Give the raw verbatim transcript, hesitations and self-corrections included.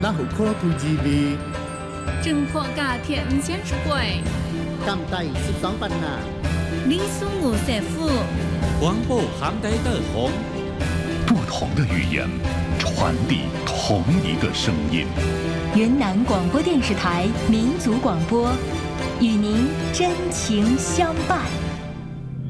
那好科普 ที วีจึงพวกกาเทียนเชียนช่วยกำไตสิบสองปัญหา李苏武写父黄布含呆的红不同的语言传递同一个声音。 云南广播电视台民族广播，与您真情相伴。